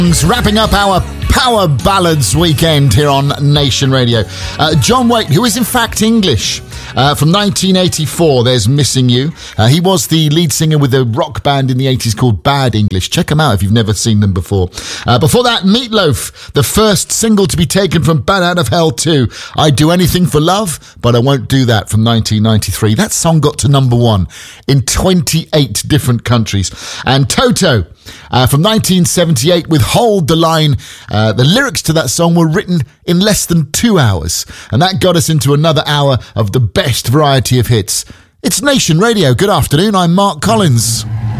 Wrapping up our Power Ballads weekend here on Nation Radio. John Waite, who is in fact English, from 1984, there's Missing You. He was the lead singer with a rock band in the 80s called Bad English. Check them out if you've never seen them before. Before that, Meatloaf, the first single to be taken from Bad Out of Hell 2, I'd Do Anything for Love, But I Won't Do That, from 1993. That song got to number one in 28 different countries. And Toto, from 1978 with Hold the Line. The lyrics to that song were written in less than 2 hours. And that got us into another hour of the best variety of hits. It's Nation Radio. Good afternoon. I'm Mark Collins.